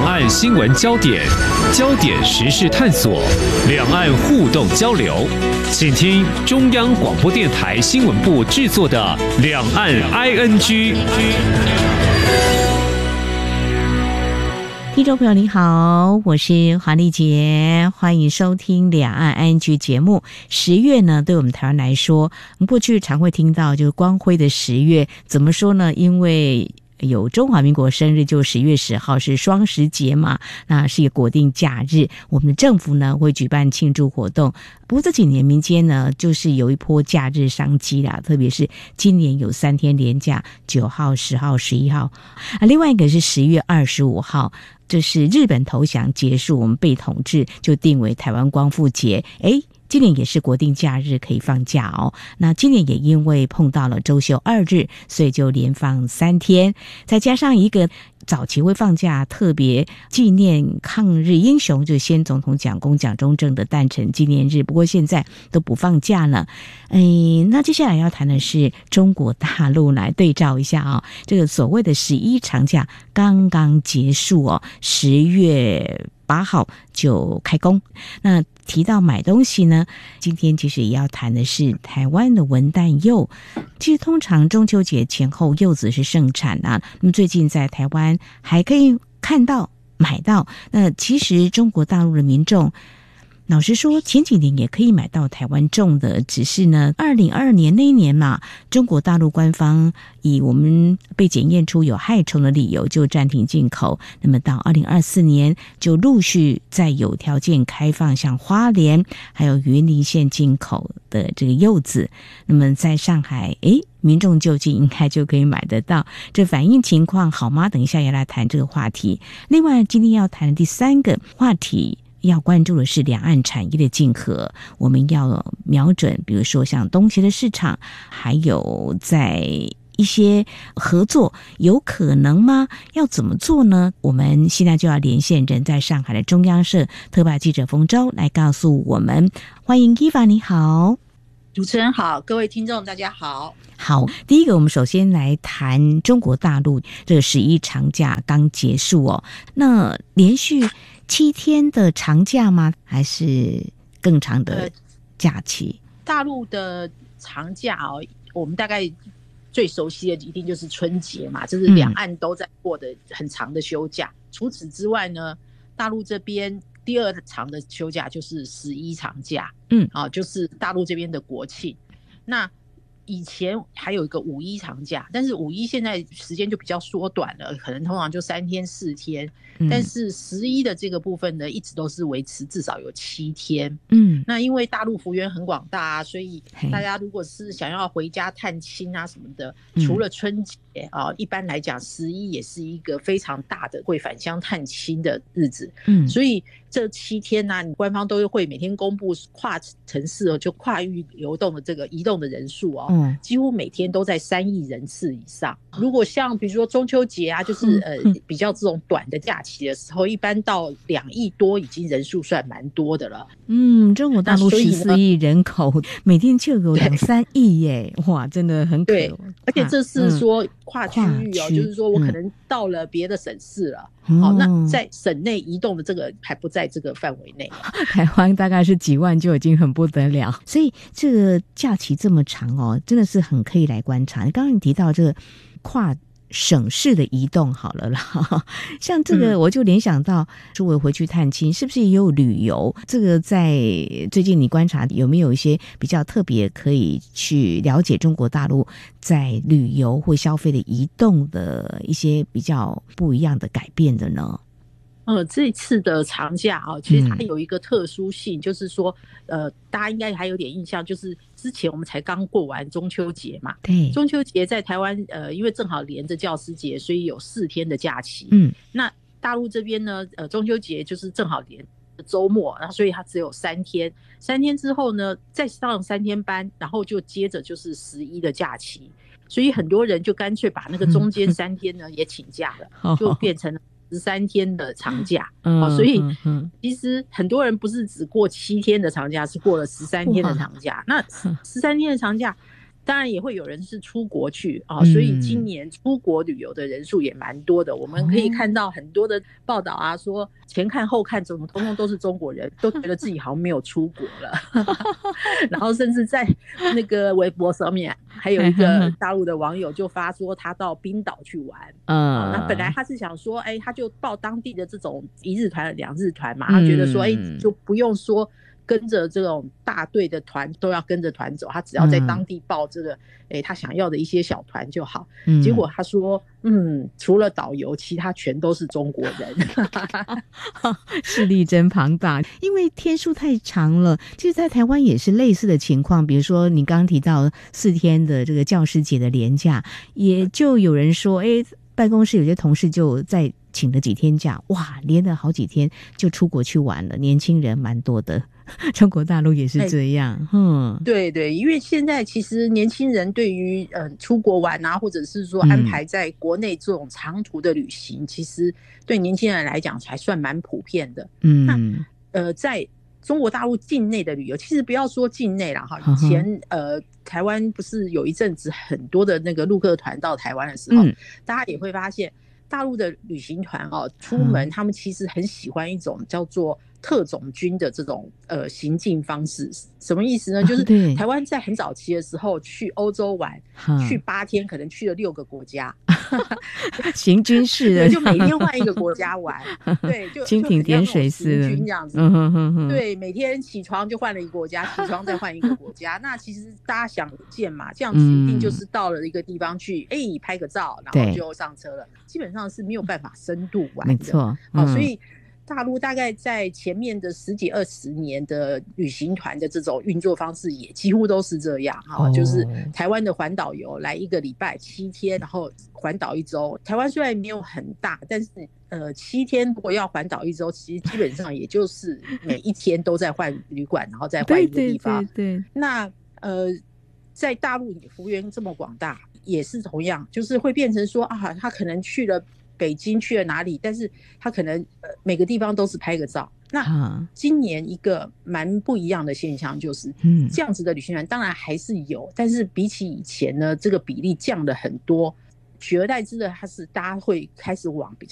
岸新闻焦点，焦点时事探索，两岸互动交流。请听中央广播电台新闻部制作的《两岸 ING》。 听众朋友您好，我是黄丽杰，欢迎收听两岸 ING 节目。10月呢，对我们台湾来说，我们过去常会听到就是光辉的10月，怎么说呢？因为有中华民国生日，就10月10号是双十节嘛，那是一个国定假日，我们的政府呢会举办庆祝活动。不过这几年民间呢就是有一波假日商机啦，特别是今年有3天连假，9号、10号、11号，另外一个是10月25号，这是日本投降结束，我们被统治，就定为台湾光复节。今年也是国定假日可以放假哦。那今年也因为碰到了周休2日，所以就连放3天，再加上一个早期会放假，特别纪念抗日英雄，就是先总统蒋公蒋中正的诞辰纪念日。不过现在都不放假了。那接下来要谈的是中国大陆，来对照一下啊，这个所谓的11长假刚刚结束哦，10月8号就开工。那提到买东西呢，今天其实也要谈的是台湾的文旦柚。其实通常中秋节前后柚子是盛产啊，那么最近在台湾还可以看到买到。那其实中国大陆的民众老实说前几年也可以买到台湾种的，只是呢2022年那一年嘛，中国大陆官方以我们被检验出有害虫的理由就暂停进口，那么到2024年就陆续在有条件开放像花莲还有云林县进口的这个柚子，那么在上海民众就近应该就可以买得到，这反映情况好吗？等一下要来谈这个话题。另外今天要谈的第3个话题要关注的是两岸产业的竞合，我们要瞄准比如说像东协的市场，还有在一些合作有可能吗？要怎么做呢？我们现在就要连线人在上海的中央社特派记者冯周来告诉我们。欢迎 Eva， 你好。 主持人好，各位听众大家好。 好，第一个我们首先来谈中国大陆这个11长假刚结束哦，那连续7天的长假吗？还是更长的假期？ 大陆的长假我们大概最熟悉的一定就是春节嘛，这是两岸都在过的很长的休假。除此之外呢，大陆这边第2长的休假就是11长假，就是大陆这边的国庆。那以前还有一个5·1长假，但是5·1现在时间就比较缩短了，可能通常就3天4天，但是11的这个部分呢，一直都是维持至少有7天。那因为大陆幅员很广大啊，所以大家如果是想要回家探亲啊什么的，除了春节一般来讲11也是一个非常大的会返乡探亲的日子。所以这7天呢，你官方都会每天公布跨城市就跨域流动的这个移动的人数几乎每天都在3亿人次以上。如果像比如说中秋节啊，就是比较这种短的假期的时候，一般到2亿多已经人数算蛮多的了。 中国大陆14亿人口，每天就有2-3亿耶，哇，真的很可怕。 而且这是说跨区域就是说我可能到了别的省市了，那在省内移动的这个还不在这个范围内。 台湾大概是几万就已经很不得了，所以这个假期这么长真的是很可以来观察。刚刚你提到这个跨省市的移动好了啦，像这个我就联想到说我回去探亲是不是也有旅游，这个在最近你观察有没有一些比较特别可以去了解中国大陆在旅游或消费的移动的一些比较不一样的改变的呢？ 这次的长假其实它有一个特殊性，就是说大家应该还有点印象，就是之前我们才刚过完中秋节嘛。对，中秋节在台湾因为正好连着教师节，所以有4天的假期。那大陆这边呢中秋节就是正好连周末，然后所以它只有3天，3天之后呢再上3天班，然后就接着就是11的假期，所以很多人就干脆把那个中间3天呢也请假了，就变成了13天的长假。所以其实很多人不是只过7天的长假，是过了13天的长假。那13天的长假当然也会有人是出国去啊，所以今年出国旅游的人数也蛮多的。我们可以看到很多的报道啊，说前看后看，通通都是中国人，都觉得自己好像没有出国了。然后甚至在那个微博上面，还有一个大陆的网友就发说他到冰岛去玩。那本来他是想说，他就报当地的这种1日团、2日团嘛，他觉得说，就不用说跟着这种大队的团都要跟着团走，他只要在当地报这个他想要的一些小团就好。结果他说除了导游其他全都是中国人。 势力真庞大，因为天数太长了。其实在台湾也是类似的情况，比如说你刚刚提到4天的这个教师节的连假，也就有人说办公室有些同事就在请了几天假，哇，连了好几天就出国去玩了，年轻人蛮多的。中国大陆也是这样。 对对，因为现在其实年轻人对于出国玩啊，或者是说安排在国内这种长途的旅行，其实对年轻人来讲还算蛮普遍的。那在中国大陆境内的旅游，其实不要说境内啦哈，以前台湾不是有一阵子很多的那个陆客团到台湾的时候，大家也会发现大陆的旅行团出门他们其实很喜欢一种叫做特种军的这种行进方式。什么意思呢？就是台湾在很早期的时候去欧洲玩，去8天可能去了6个国家。 行军式的， 就每天换一个国家玩。对，就蜻蜓点水似的这样子。对，每天起床就换了一个国家，起床再换一个国家。那其实大家想见嘛，这样子一定就是到了一个地方去拍个照，然后就上车了，基本上是没有办法深度玩的。 没错。 所以大陆大概在前面的10几20年的旅行团的这种运作方式也几乎都是这样。就是台湾的环岛游来1个礼拜7天，然后环岛1周。台湾虽然没有很大，但是7天如果要环岛1周，其实基本上也就是每一天都在换旅馆，然后再换一个地方。 对。 那在大陆幅员这么广大，也是同样，就是会变成说他可能去了北京，去了哪里，但是他可能每个地方都是拍个照。那今年一个蛮不一样的现象就是这样子的旅行团当然还是有，但是比起以前呢，这个比例降了很多。取而代之的，它是大家会开始往比较